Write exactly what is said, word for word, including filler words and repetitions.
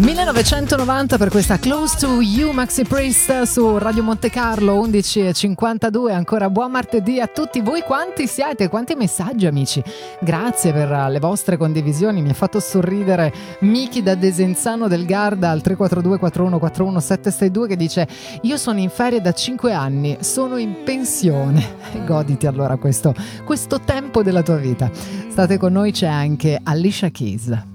millenovecentonovanta per questa Close to You Maxi Priest su Radio Monte Carlo. Undici e cinquantadue, ancora buon martedì a tutti voi. Quanti siete? Quanti messaggi, amici, grazie per le vostre condivisioni. Mi ha fatto sorridere Miki da Desenzano del Garda al tre quattro due quattro uno quattro uno sette sei due che dice: io sono in ferie da cinque anni, sono in pensione. Goditi allora questo, questo tempo della tua vita. State con noi, c'è anche Alicia Keys.